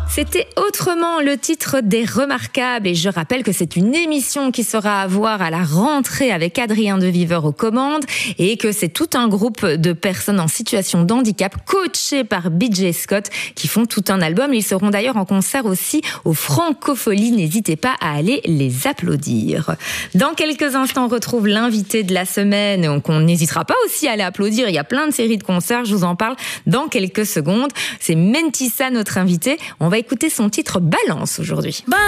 C'était autrement le titre des Remarquables et je rappelle que c'est une émission qui sera à voir à la rentrée avec Adrien Deviveur aux commandes et que c'est tout un groupe de personnes en situation de handicap coachées par BJ Scott qui font tout un album. Ils seront d'ailleurs en concert aussi au Francofolie. N'hésitez pas à aller les applaudir. Dans quelques instants, on retrouve l'invité de la semaine. Donc on n'hésitera pas aussi à aller applaudir. Il y a plein de séries de concerts. Je vous en parle dans quelques secondes. C'est Mentissa, notre invité. On va écouter son titre Balance aujourd'hui.